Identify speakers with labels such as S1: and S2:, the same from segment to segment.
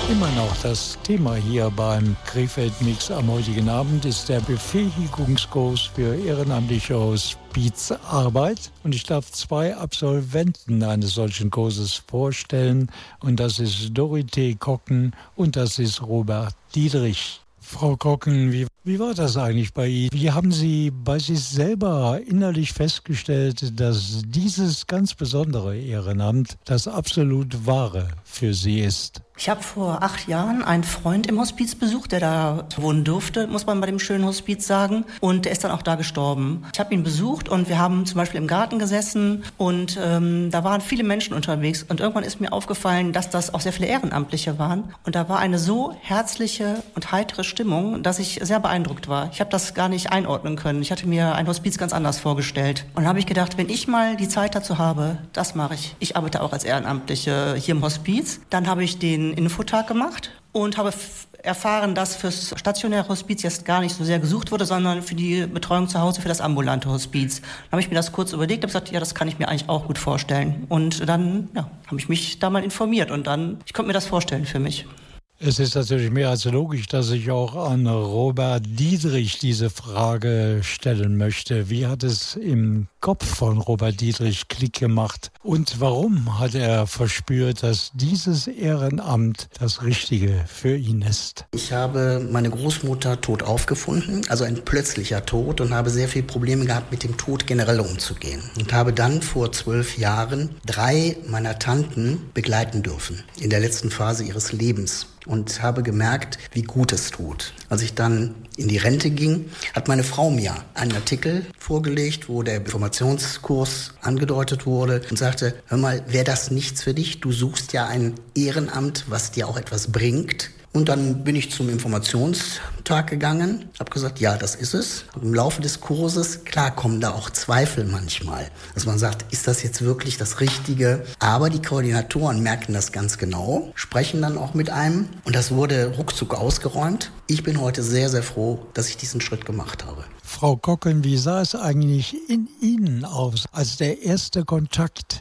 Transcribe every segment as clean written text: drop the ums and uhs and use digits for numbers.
S1: Immer noch das Thema hier beim Krefeld-Mix am heutigen Abend ist der Befähigungskurs für ehrenamtliche Hospizarbeit. Und ich darf 2 Absolventen eines solchen Kurses vorstellen. Und das ist Dorothee Kocken und das ist Robert Dietrich. Frau Kocken, wie war das eigentlich bei Ihnen? Wie haben Sie bei sich selber innerlich festgestellt, dass dieses ganz besondere Ehrenamt das absolut Wahre für Sie ist?
S2: Ich habe vor 8 Jahren einen Freund im Hospiz besucht, der da wohnen durfte, muss man bei dem schönen Hospiz sagen. Und der ist dann auch da gestorben. Ich habe ihn besucht und wir haben zum Beispiel im Garten gesessen und da waren viele Menschen unterwegs. Und irgendwann ist mir aufgefallen, dass das auch sehr viele Ehrenamtliche waren. Und da war eine so herzliche und heitere Stimmung, dass ich sehr beeindruckt war. Ich habe das gar nicht einordnen können. Ich hatte mir ein Hospiz ganz anders vorgestellt. Und da habe ich gedacht, wenn ich mal die Zeit dazu habe, das mache ich. Ich arbeite auch als Ehrenamtliche hier im Hospiz. Dann habe ich den Infotag gemacht und habe erfahren, dass fürs stationäre Hospiz jetzt gar nicht so sehr gesucht wurde, sondern für die Betreuung zu Hause, für das ambulante Hospiz. Dann habe ich mir das kurz überlegt und gesagt, ja, das kann ich mir eigentlich auch gut vorstellen. Und dann habe ich mich da mal informiert und ich konnte mir das vorstellen für mich.
S1: Es ist natürlich mehr als logisch, dass ich auch an Robert Dietrich diese Frage stellen möchte. Wie hat es im Kopf von Robert Dietrich Klick gemacht? Und warum hat er verspürt, dass dieses Ehrenamt das Richtige für ihn ist?
S3: Ich habe meine Großmutter tot aufgefunden, also ein plötzlicher Tod, und habe sehr viele Probleme gehabt, mit dem Tod generell umzugehen. Und habe dann vor 12 Jahren 3 meiner Tanten begleiten dürfen in der letzten Phase ihres Lebens. Und habe gemerkt, wie gut es tut. Als ich dann in die Rente ging, hat meine Frau mir einen Artikel vorgelegt, wo der Informationskurs angedeutet wurde und sagte, hör mal, wäre das nichts für dich? Du suchst ja ein Ehrenamt, was dir auch etwas bringt. Und dann bin ich zum Informationstag gegangen, habe gesagt, ja, das ist es. Und im Laufe des Kurses, klar, kommen da auch Zweifel manchmal, dass man sagt, ist das jetzt wirklich das Richtige? Aber die Koordinatoren merken das ganz genau, sprechen dann auch mit einem und das wurde ruckzuck ausgeräumt. Ich bin heute sehr, sehr froh, dass ich diesen Schritt gemacht habe.
S1: Frau Kocken, wie sah es eigentlich in Ihnen aus, als der erste Kontakt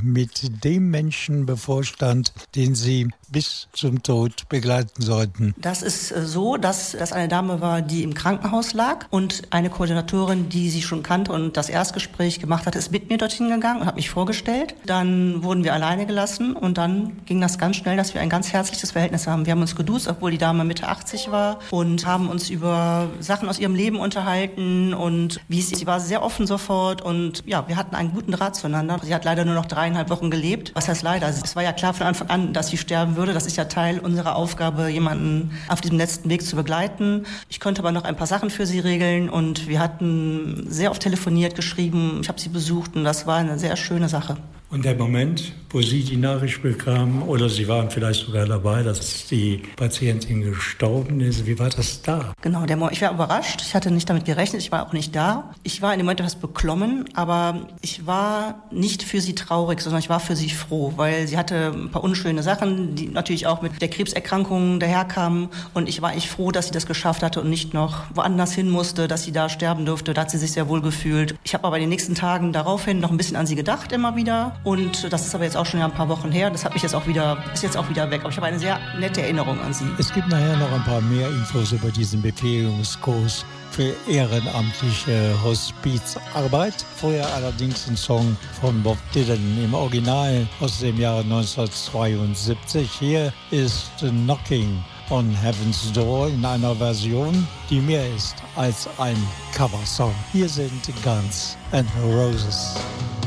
S1: mit dem Menschen bevorstand, den Sie bis zum Tod begleiten sollten?
S2: Das ist so, dass das eine Dame war, die im Krankenhaus lag und eine Koordinatorin, die sie schon kannte und das Erstgespräch gemacht hat, ist mit mir dorthin gegangen und hat mich vorgestellt. Dann wurden wir alleine gelassen und dann ging das ganz schnell, dass wir ein ganz herzliches Verhältnis haben. Wir haben uns geduzt, obwohl die Dame Mitte 80 war und haben uns über Sachen aus ihrem Leben unterhalten und sie war sehr offen sofort und ja, wir hatten einen guten Draht zueinander. Sie hat leider nur noch 3,5 Wochen gelebt. Was heißt leider? Es war ja klar von Anfang an, dass sie sterben würde. Das ist ja Teil unserer Aufgabe, jemanden auf diesem letzten Weg zu begleiten. Ich konnte aber noch ein paar Sachen für sie regeln und wir hatten sehr oft telefoniert, geschrieben. Ich habe sie besucht und das war eine sehr schöne Sache.
S1: Und der Moment, wo Sie die Nachricht bekamen, oder Sie waren vielleicht sogar dabei, dass die Patientin gestorben ist, wie war das da?
S2: Genau, ich war überrascht. Ich hatte nicht damit gerechnet, ich war auch nicht da. Ich war in dem Moment etwas beklommen, aber ich war nicht für sie traurig, sondern ich war für sie froh, weil sie hatte ein paar unschöne Sachen, die natürlich auch mit der Krebserkrankung daherkamen. Und ich war echt froh, dass sie das geschafft hatte und nicht noch woanders hin musste, dass sie da sterben durfte. Da hat sie sich sehr wohl gefühlt. Ich habe aber in den nächsten Tagen daraufhin noch ein bisschen an sie gedacht, immer wieder. Und das ist aber jetzt auch schon ein paar Wochen her. Das ist jetzt auch wieder weg. Aber ich habe eine sehr nette Erinnerung an sie.
S1: Es gibt nachher noch ein paar mehr Infos über diesen Befähigungskurs für ehrenamtliche Hospizarbeit. Vorher allerdings ein Song von Bob Dylan im Original aus dem Jahre 1972. Hier ist Knocking on Heaven's Door in einer Version, die mehr ist als ein Coversong. Hier sind Guns N' Roses.